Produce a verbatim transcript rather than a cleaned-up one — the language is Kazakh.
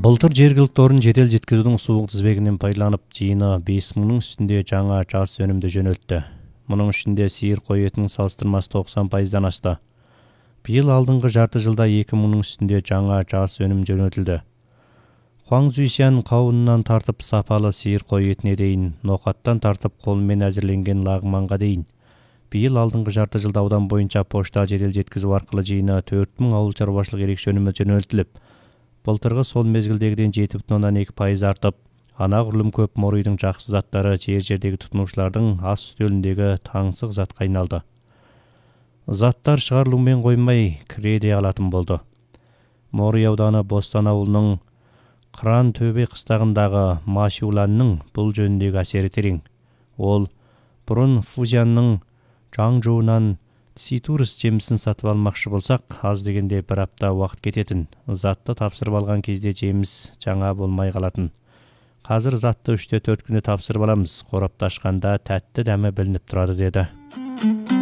Былтыр жергілікті орын жедел жеткізудің суық тізбегінен пайдаланып, жиыны бес мыңның үстінде жаңа жас өнімді жөнелтті. Мұның ішінде сиыр қой етінің салыстырмасы тоқсан пайыздан асты. Биыл алдыңғы жарты жылда екі мыңның үстінде жаңа жас өнім жөнелтілді. Хуаңзуйсян қауынынан тартып сапалы сиыр қой етіне дейін, ноқаттан тартып қолмен әзірленген лағманға дейін. Биыл алдыңғы жарты жылда аудан бойынша пошта жедел жеткізу арқылы жиыны төрт мың ауыл шаруашылық ерекше өнімі жөнелтіліп, былтырғы сол мезгілдегіден жеті бүтін оннан екі пайыз артып, анағұрлым көп моройдың жақсы заттары жер-жердегі тұтынушылардың ас үстеліндегі таңсық затқа айналды. Заттар шығарылумен қоймай кіре де алатын болды. Морой ауданы Бостан ауылының Қыран төбе қыстағындағы Машиуланның бұл жөніндегі әсері терең. Ол бұрын Фузянның Жаңжуынан Цитурус жемісін сатып алмақшы болсақ, аз дегенде бір апта уақыт кететін. Затты тапсырып алған кезде жеміс жаңа болмай қалатын. Қазір затты үште төрт күні тапсырып аламыз. Қорапты ашқанда тәтті дәмі білініп тұрады деді.